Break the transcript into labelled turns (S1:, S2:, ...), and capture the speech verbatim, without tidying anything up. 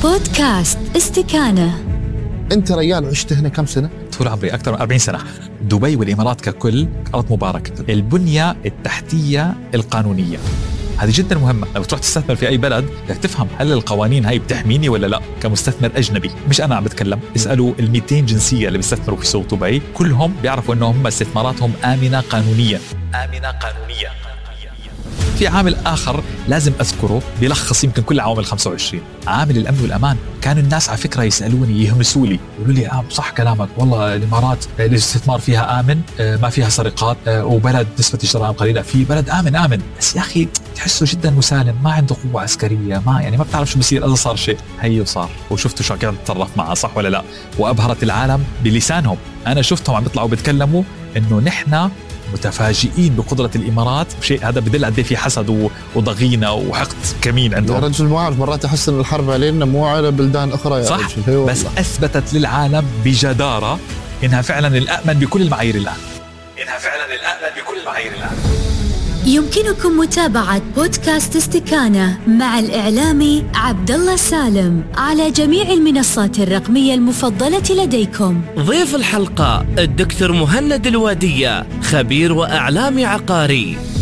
S1: بودكاست استكانة.
S2: أنت ريال عشت هنا كم سنة؟
S3: طول عمري أكثر من أربعين سنة. دبي والإمارات ككل أرض مباركة. البنية التحتية القانونية هذه جدا مهمة. لو تروح تستثمر في أي بلد بدك تفهم هل القوانين هاي بتحميني ولا لا كمستثمر أجنبي. مش أنا عم بتكلم، اسألوا المئتين جنسية اللي بيستثمروا في سوق دبي، كلهم بيعرفوا أنه هم استثماراتهم آمنة قانونيا. آمنة قانونيا. في عامل آخر لازم أذكره بيلخص يمكن كل عوامل خمسة وعشرين، عامل الأمن والأمان. كان الناس على فكرة يسألوني يهمسوا لي يقولوا لي آه صح كلامك، والله الإمارات الاستثمار فيها آمن، ما فيها سرقات، وبلد نسبة الجرائم قليلة، في بلد آمن آمن بس يا أخي تحسه جدا مسالم، ما عنده قوة عسكرية، ما يعني ما بتعرف شو بصير إذا صار شيء. هي وصار، وشفتوا شو كانت تتصرف معه، صح ولا لا؟ وأبهرت العالم بلسانهم. أنا شفتهم عم بيطلعوا بيتكلموا إنه نحن متفاجئين بقدرة الإمارات. شيء هذا بدل قد ايه في حسد وضغينة وحقد كمين عندهم.
S2: يا رجل ما أعرف، مرات أحس إن الحرب علينا مو على بلدان أخرى يا
S3: صح
S2: رجل.
S3: بس أثبتت للعالم بجدارة إنها فعلا الأأمن بكل المعايير الآن. إنها فعلا الأأمن بكل المعايير الآن.
S1: يمكنكم متابعة بودكاست استكانة مع الإعلامي عبد الله سالم على جميع المنصات الرقمية المفضلة لديكم.
S4: ضيف الحلقة الدكتور مهند الوادية، خبير وإعلامي عقاري.